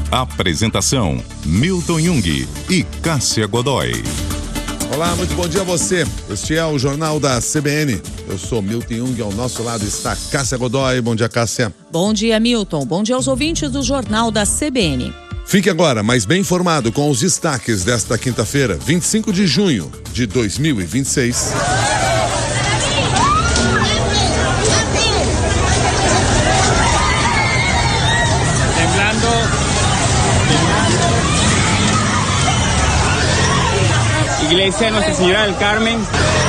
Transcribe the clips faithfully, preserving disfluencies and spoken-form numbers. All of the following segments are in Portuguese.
Apresentação: Milton Jung e Cássia Godoy. Olá, muito bom dia a você. Este é o Jornal da C B N. Eu sou Milton Jung, ao nosso lado está Cássia Godoy. Bom dia, Cássia. Bom dia, Milton. Bom dia aos ouvintes do Jornal da C B N. Fique agora mais bem informado com os destaques desta quinta-feira, vinte e cinco de junho de dois mil e vinte e seis. Iglesia Nuestra Señora del Carmen.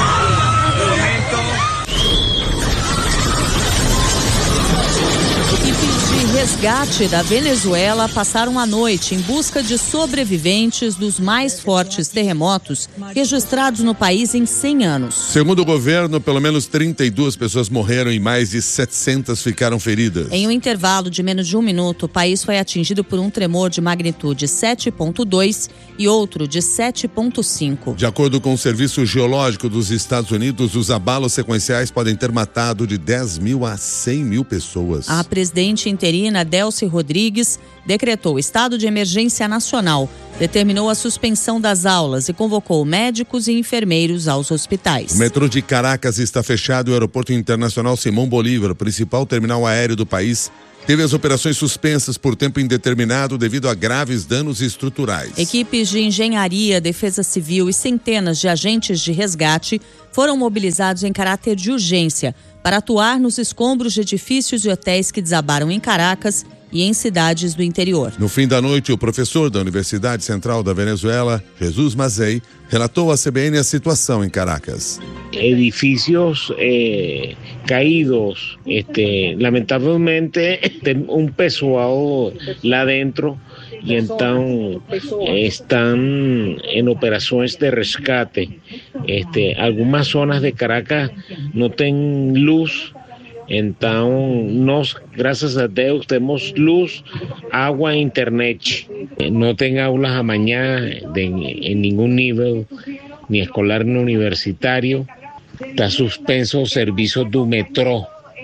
Equipes de resgate da Venezuela passaram a noite em busca de sobreviventes dos mais fortes terremotos registrados no país em cem anos. Segundo o governo, pelo menos trinta e duas pessoas morreram e mais de setecentas ficaram feridas. Em um intervalo de menos de um minuto, o país foi atingido por um tremor de magnitude sete ponto dois e outro de sete ponto cinco. De acordo com o Serviço Geológico dos Estados Unidos, os abalos sequenciais podem ter matado de dez mil a cem mil pessoas. A presidente interina Delcy Rodrigues decretou estado de emergência nacional, determinou a suspensão das aulas e convocou médicos e enfermeiros aos hospitais. O metrô de Caracas está fechado e o aeroporto internacional Simão Bolívar, principal terminal aéreo do país, teve as operações suspensas por tempo indeterminado devido a graves danos estruturais. Equipes de engenharia, defesa civil e centenas de agentes de resgate foram mobilizados em caráter de urgência para atuar nos escombros de edifícios e hotéis que desabaram em Caracas e em cidades do interior. No fim da noite, o professor da Universidade Central da Venezuela, Jesus Mazei, relatou à C B N a situação em Caracas. Edificios eh, caídos, este, lamentavelmente, um pessoal lá dentro, e então estão em operações de resgate. Este, algumas zonas de Caracas não têm luz. Então, nós, graças a Deus, temos luz, água e internet. Não tem aulas amanhã de, em nenhum nível, nem escolar nem universitário. Está suspenso o serviço do metrô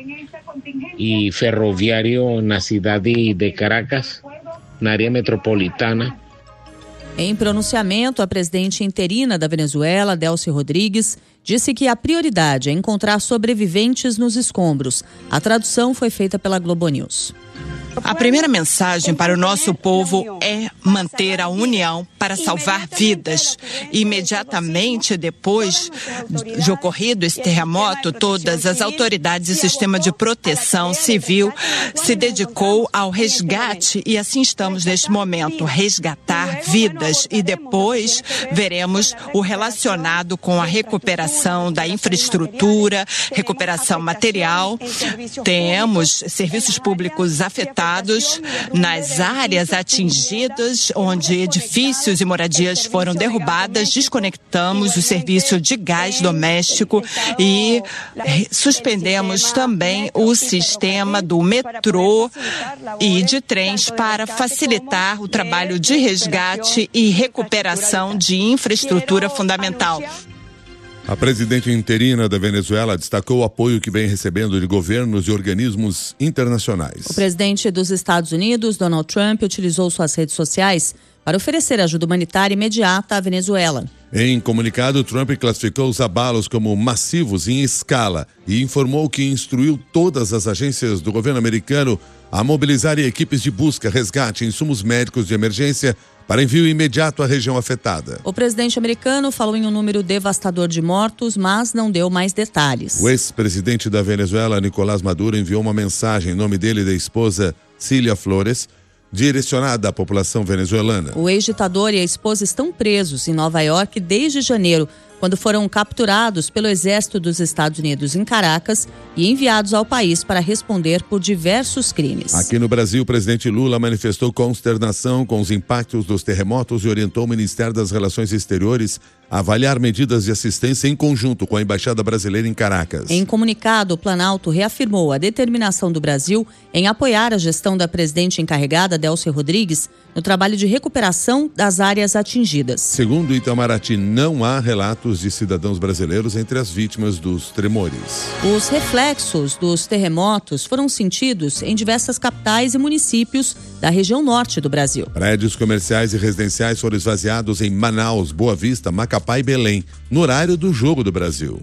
e ferroviário na cidade de Caracas, na área metropolitana. Em pronunciamento, a presidente interina da Venezuela, Delcy Rodrigues, disse que a prioridade é encontrar sobreviventes nos escombros. A tradução foi feita pela Globo News. A primeira mensagem para o nosso povo é manter a união para salvar vidas. Imediatamente depois de ocorrido esse terremoto, todas as autoridades e sistema de proteção civil se dedicou ao resgate e assim estamos neste momento, resgatar vidas, e depois veremos o relacionado com a recuperação da infraestrutura, recuperação material. Temos serviços públicos afetados nas áreas atingidas, onde edifícios e moradias foram derrubadas. Desconectamos o serviço de gás doméstico e suspendemos também o sistema do metrô e de trens para facilitar o trabalho de resgate e recuperação de infraestrutura fundamental. A presidente interina da Venezuela destacou o apoio que vem recebendo de governos e organismos internacionais. O presidente dos Estados Unidos, Donald Trump, utilizou suas redes sociais para oferecer ajuda humanitária imediata à Venezuela. Em comunicado, Trump classificou os abalos como massivos em escala e informou que instruiu todas as agências do governo americano a mobilizarem equipes de busca, resgate e insumos médicos de emergência para envio imediato à região afetada. O presidente americano falou em um número devastador de mortos, mas não deu mais detalhes. O ex-presidente da Venezuela, Nicolás Maduro, enviou uma mensagem em nome dele e da esposa Cília Flores, direcionada à população venezuelana. O ex-ditador e a esposa estão presos em Nova York desde janeiro, quando foram capturados pelo exército dos Estados Unidos em Caracas e enviados ao país para responder por diversos crimes. Aqui no Brasil, o presidente Lula manifestou consternação com os impactos dos terremotos e orientou o Ministério das Relações Exteriores a avaliar medidas de assistência em conjunto com a Embaixada Brasileira em Caracas. Em comunicado, o Planalto reafirmou a determinação do Brasil em apoiar a gestão da presidente encarregada, Delcy Rodrigues, no trabalho de recuperação das áreas atingidas. Segundo Itamaraty, não há relatos de cidadãos brasileiros entre as vítimas dos tremores. Os reflexos dos terremotos foram sentidos em diversas capitais e municípios da região norte do Brasil. Prédios comerciais e residenciais foram esvaziados em Manaus, Boa Vista, Macapá e Belém, no horário do Jogo do Brasil.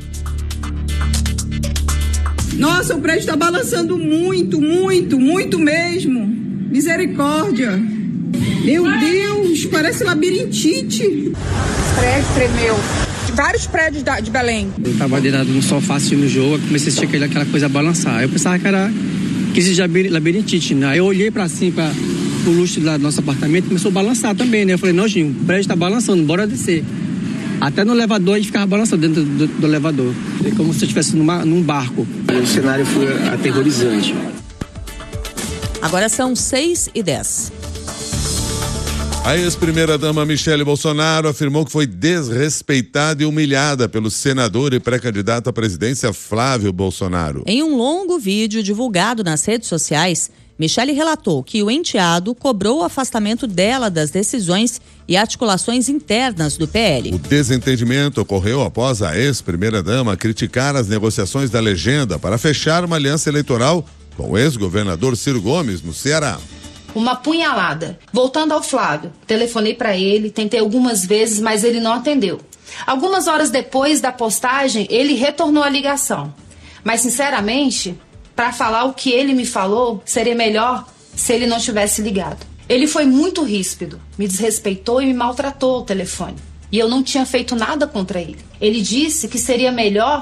Nossa, o prédio está balançando muito, muito, muito mesmo. Misericórdia. Meu Deus, parece labirintite. O prédio tremeu. Vários prédios de Belém. Eu estava deitado no sofá assistindo o jogo, comecei a assistir aquela coisa balançar. Aí eu pensava que era que existia labirintite, né? Aí eu olhei para cima, para o lustre do nosso apartamento, começou a balançar também, né? Eu falei, não, Ginho, o prédio está balançando, bora descer. Até no elevador a gente ficava balançando dentro do, do elevador. É como se eu estivesse numa, num barco. O cenário foi aterrorizante. Agora são seis e dez. A ex-primeira-dama Michele Bolsonaro afirmou que foi desrespeitada e humilhada pelo senador e pré-candidato à presidência Flávio Bolsonaro. Em um longo vídeo divulgado nas redes sociais, Michele relatou que o enteado cobrou o afastamento dela das decisões e articulações internas do P L. O desentendimento ocorreu após a ex-primeira-dama criticar as negociações da legenda para fechar uma aliança eleitoral com o ex-governador Ciro Gomes, no Ceará. Uma punhalada. Voltando ao Flávio, telefonei para ele, tentei algumas vezes, mas ele não atendeu. Algumas horas depois da postagem, ele retornou a ligação. Mas, sinceramente, para falar o que ele me falou, seria melhor se ele não tivesse ligado. Ele foi muito ríspido, me desrespeitou e me maltratou ao telefone. E eu não tinha feito nada contra ele. Ele disse que seria melhor